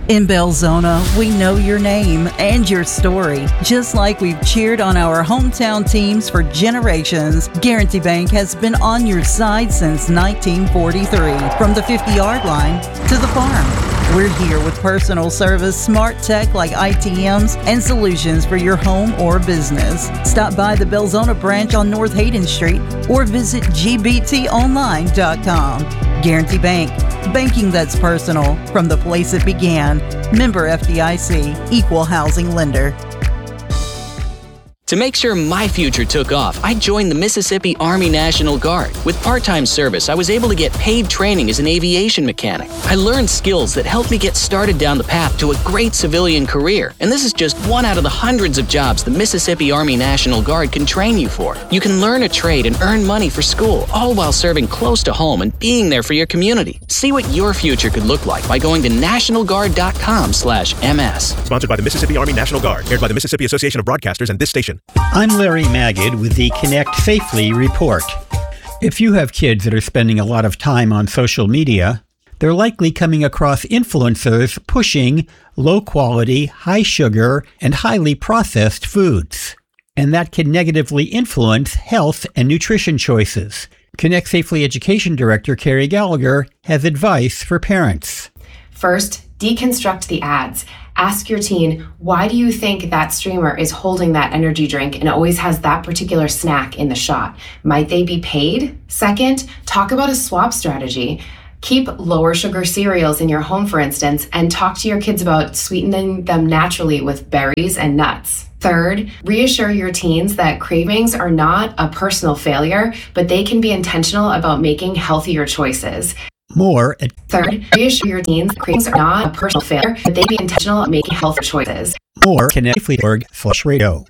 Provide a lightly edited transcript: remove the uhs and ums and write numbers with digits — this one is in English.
In Belzona, we know your name and your story. Just like we've cheered on our hometown teams for generations, Guarantee Bank has been on your side since 1943. From the 50-yard line to the farm, we're here with personal service, smart tech like ITMs, and solutions for your home or business. Stop by the Belzona branch on North Hayden Street or visit gbtonline.com. Guarantee Bank. Banking that's personal from the place it began. Member FDIC, Equal Housing Lender. To make sure my future took off, I joined the Mississippi Army National Guard. With part-time service, I was able to get paid training as an aviation mechanic. I learned skills that helped me get started down the path to a great civilian career. And this is just one out of the hundreds of jobs the Mississippi Army National Guard can train you for. You can learn a trade and earn money for school, all while serving close to home and being there for your community. See what your future could look like by going to nationalguard.com/MS. Sponsored by the Mississippi Army National Guard. Aired by the Mississippi Association of Broadcasters and this station. I'm Larry Magid with the Connect Safely report. If you have kids that are spending a lot of time on social media, they're likely coming across influencers pushing low-quality, high-sugar, and highly processed foods. And that can negatively influence health and nutrition choices. Connect Safely Education Director Carrie Gallagher has advice for parents. First, deconstruct the ads. Ask your teen, why do you think that streamer is holding that energy drink and always has that particular snack in the shot? Might they be paid? Second, talk about a swap strategy. Keep lower sugar cereals in your home, for instance, and talk to your kids about sweetening them naturally with berries and nuts. Third, reassure your teens that cravings are not a personal failure, but they can be intentional about making healthier choices. More at Third, reassure your teens that cravings are not a personal failure, but they be intentional at making healthier choices. More ConnectSafely.org/radio.